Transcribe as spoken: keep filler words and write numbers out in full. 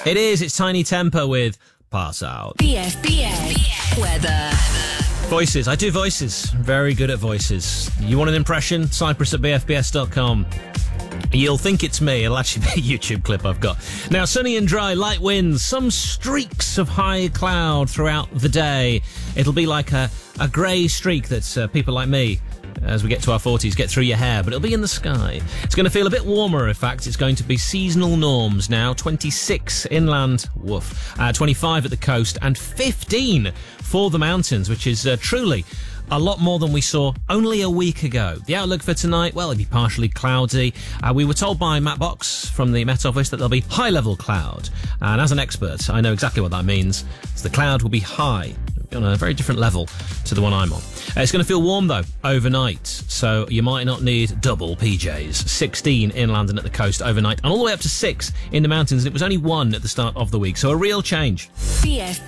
It is. It's Tiny Temper with Pass Out. B F B S weather. Voices. I do voices. Very good at voices. You want an impression? Cyprus at b f b s dot com. You'll think it's me. It'll actually be a YouTube clip I've got. Now, sunny and dry, light winds, some streaks of high cloud throughout the day. It'll be like a, a grey streak that uh, people like me, as we get to our forties, get through your hair, but it'll be in the sky. It's going to feel a bit warmer, in fact. It's going to be seasonal norms now. twenty-six inland, woof, uh, twenty-five at the coast, and fifteen for the mountains, which is uh, truly a lot more than we saw only a week ago. The outlook for tonight, well, it'll be partially cloudy. Uh, we were told by Matt Box from the Met Office that there'll be high-level cloud. And as an expert, I know exactly what that means. So the cloud will be high, on a very different level to the one I'm on. Uh, it's going to feel warm, though, overnight, so you might not need double P Js. sixteen inland and at the coast overnight, and all the way up to six in the mountains, and it was only one at the start of the week, so a real change. B F